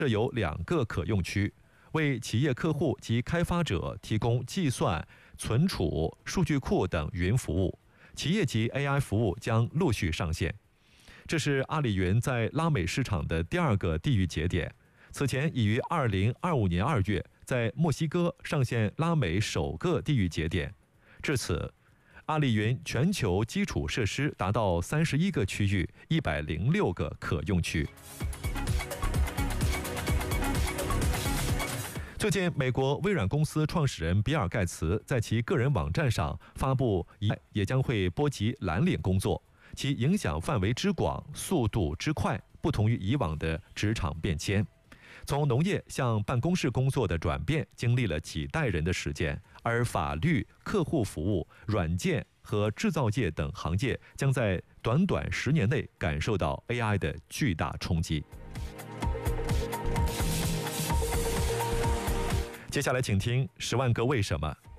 设有2个可用区，为企业客户及开发者提供计算、存储、数据库等云服务。企业级 AI 服务将陆续上线。这是阿里云在拉美市场的第2个地域节点。此前已于2025年2月在墨西哥上线拉美首个地域节点。至此，阿里云全球基础设施达到31个区域，106个可用区。最近，美国微软公司创始人比尔·盖茨在其个人网站上发布，也将会波及蓝领工作，其影响范围之广、速度之快，不同于以往的职场变迁。从农业向办公室工作的转变，经历了几代人的时间，而法律、客户服务、软件和制造业等行业将在短短10年内感受到 AI 的巨大冲击。接下来请听10万个为什么。